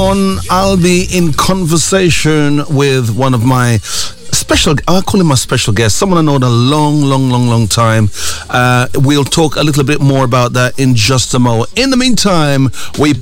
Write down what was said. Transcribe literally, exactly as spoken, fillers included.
On, I'll be in conversation with one of my special, I'll call him my special guest, someone I know in a long, long, long, long time. Uh, we'll talk a little bit more about that in just a moment. In the meantime, we